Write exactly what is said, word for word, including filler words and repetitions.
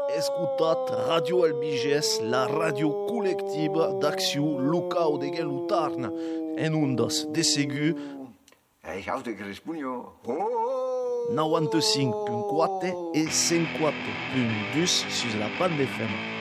escutat Radio Albiges, la radio collectiva d'acció local de Gelutarna, en ondas de Segu. Hey, hou de Crispunho. noventa e cinco ponto quatro e cent quatre ponto dois sur la bande F M.